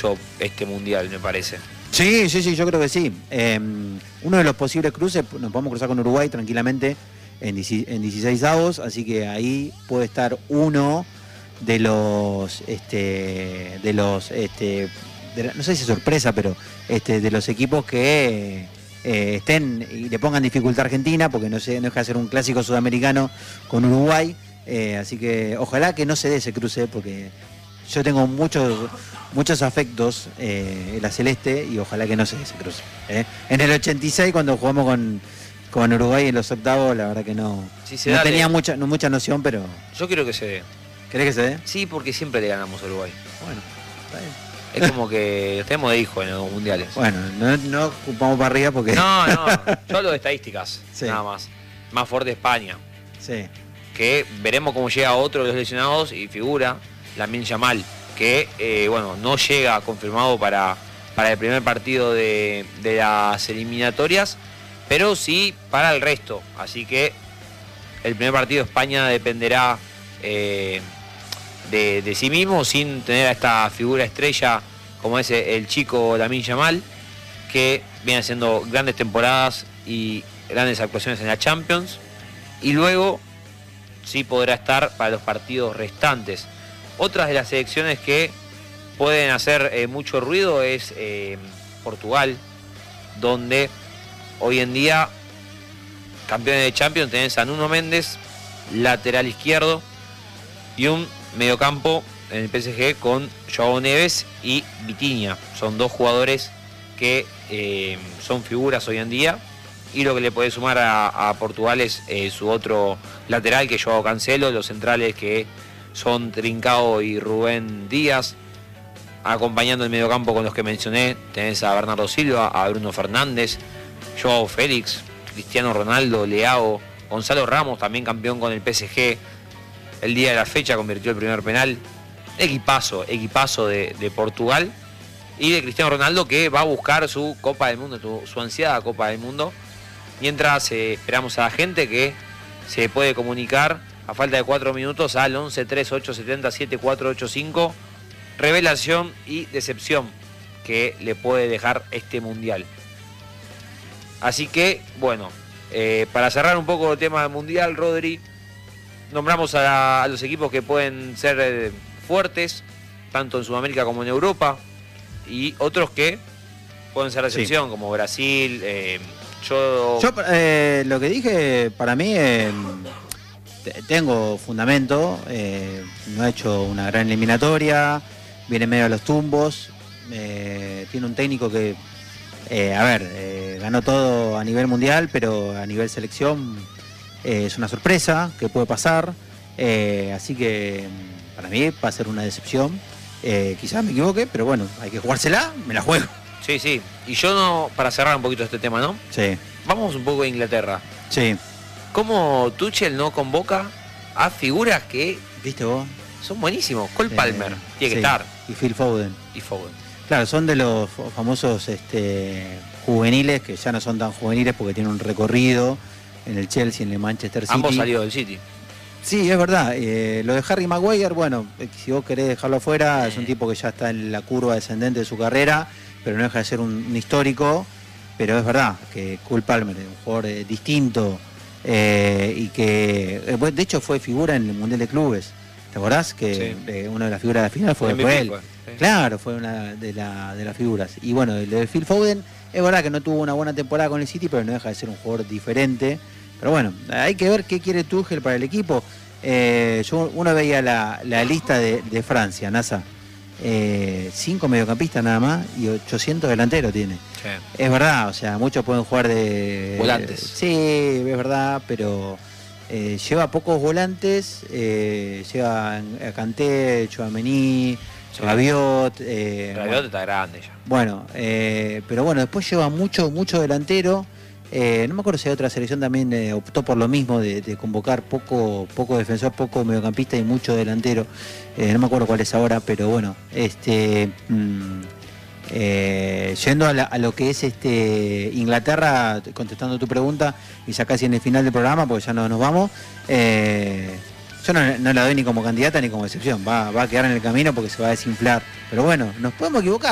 mucho este mundial, me parece. Sí, yo creo que sí. Uno de los posibles cruces, nos podemos cruzar con Uruguay tranquilamente en 16avos, así que ahí puede estar uno de los, no sé si sorpresa, pero de los equipos que estén y le pongan dificultad a Argentina, porque no deja de ser un clásico sudamericano con Uruguay, así que ojalá que no se dé ese cruce, porque yo tengo muchos afectos en la celeste y ojalá que no se dé ese cruce. En el 86, cuando jugamos con Uruguay en los octavos, la verdad que no tenía mucha noción, pero... Yo quiero que se dé. ¿Querés que se dé? Sí, porque siempre le ganamos a Uruguay. Bueno, está bien. Es como que tenemos de hijo en los mundiales. Bueno, no ocupamos para arriba porque... No, yo hablo de estadísticas, sí. Nada más. Más fuerte España. Sí. Que veremos cómo llega otro de los lesionados y figura Lamine Yamal, que no llega confirmado para el primer partido de las eliminatorias, pero sí para el resto. Así que el primer partido de España dependerá de sí mismo, sin tener a esta figura estrella como es el chico Lamine Yamal, que viene haciendo grandes temporadas y grandes actuaciones en la Champions, y luego sí podrá estar para los partidos restantes. Otras de las selecciones que pueden hacer mucho ruido es Portugal, donde hoy en día, campeones de Champions, tenés a Nuno Méndez, lateral izquierdo, y un mediocampo en el PSG con João Neves y Vitinha. Son dos jugadores que son figuras hoy en día, y lo que le puede sumar a Portugal es su otro lateral, que es João Cancelo, los centrales que son Trincao y Rubén Díaz. Acompañando el mediocampo con los que mencioné, tenés a Bernardo Silva, a Bruno Fernández, Joao Félix, Cristiano Ronaldo, Leao, Gonzalo Ramos, también campeón con el PSG. El día de la fecha convirtió el primer penal. Equipazo de Portugal. Y de Cristiano Ronaldo, que va a buscar su Copa del Mundo, su ansiada Copa del Mundo. Mientras esperamos a la gente que se puede comunicar a falta de 4 minutos al 11 38 70 7485. Revelación y decepción que le puede dejar este mundial. Así que, bueno, para cerrar un poco el tema del mundial, Rodri, nombramos a los equipos que pueden ser fuertes, tanto en Sudamérica como en Europa, y otros que pueden ser decepción, como Brasil. Yo lo que dije, para mí, tengo fundamento. No ha hecho una gran eliminatoria, viene medio a los tumbos, tiene un técnico que, ganó todo a nivel mundial, pero a nivel selección es una sorpresa que puede pasar, así que para mí va a ser una decepción. Quizás me equivoque, pero bueno, hay que jugársela, me la juego. Sí, y yo no, para cerrar un poquito este tema, ¿no? Sí. Vamos un poco a Inglaterra. Sí. ¿Cómo Tuchel no convoca a figuras que... ¿Viste vos? Son buenísimos. Cole Palmer tiene que estar. Y Phil Foden. Y Foden. Claro, son de los famosos juveniles, que ya no son tan juveniles porque tienen un recorrido en el Chelsea, en el Manchester City. Ambos salió del City. Sí, es verdad. Lo de Harry Maguire, bueno, si vos querés dejarlo afuera, es un tipo que ya está en la curva descendente de su carrera, pero no deja de ser un histórico. Pero es verdad que Cole Palmer es un jugador distinto, y que de hecho fue figura en el Mundial de Clubes. ¿Te acordás? Que una de las figuras de la final fue él. Sí. Claro, fue una de las figuras. Y bueno, lo de Phil Foden, es verdad que no tuvo una buena temporada con el City, pero no deja de ser un jugador diferente. Pero bueno, hay que ver qué quiere Tuchel para el equipo. Uno veía la lista de Francia, NASA. 5 mediocampistas nada más y 800 delanteros tiene. Sí. Es verdad, o sea, muchos pueden jugar de... volantes. Sí, es verdad, pero lleva pocos volantes. Lleva a Kanté, Tchouaméni, Rabiot. Rabiot está grande ya. Bueno, pero bueno, después lleva mucho delantero. No me acuerdo si hay otra selección también optó por lo mismo de convocar poco defensor, poco mediocampista y mucho delantero. No me acuerdo cuál es ahora, pero bueno, yendo a lo que es Inglaterra, contestando tu pregunta, y ya casi en el final del programa, porque ya no nos vamos, yo no la doy ni como candidata ni como excepción, va a quedar en el camino porque se va a desinflar. Pero bueno, nos podemos equivocar.